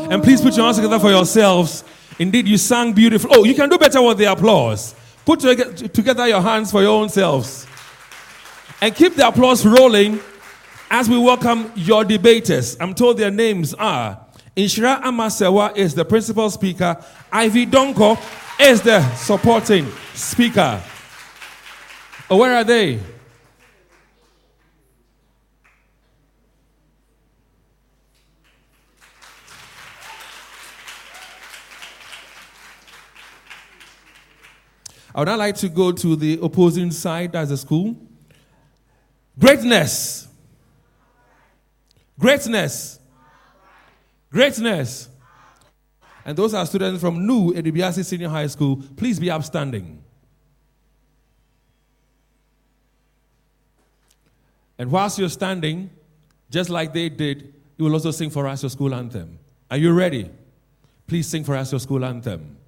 And please put your hands together for yourselves. Indeed, you sang beautiful. Oh, you can do better with the applause. Put together your hands for your own selves. And keep the applause rolling as we welcome your debaters. I'm told their names are Inshira Amasewa is the principal speaker. Ivy Donko is the supporting speaker. Oh, where are they? I would now like to go to the opposing side as a school. Greatness. Greatness. Greatness. And those are students from New Edibiasi Senior High School. Please be upstanding. And whilst you're standing, just like they did, you will also sing for us your school anthem. Are you ready? Please sing for us your school anthem.